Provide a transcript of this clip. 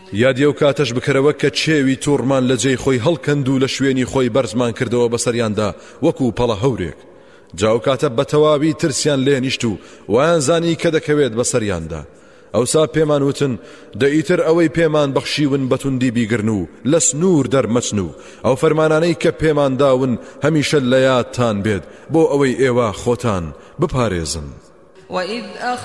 یادی ئەو کاتەش بکەرەوە کە چێوی تووڕمان لە جێی خۆی هەڵکەند و لە شوێنی خۆی بەرزمان کردەوە بەسەریاندا وەکو پەڵە هەورێک. جاو کاتە بە تەواوی ترسیان لێنیشت و وایان زانی کە دەکەوێت بەسەریاندا. ئەوسا پێمان وتن دەئیتر ئەوەی پێمان بەخشیون بەتوندی بیگرن و لە سنوور دەرمەچن و ئەو فەرمانانەی کە پێمان داون هەمیشە لە یادتان بێت بۆ ئەوەی ئێوە خۆتان بپارێزن. وإذ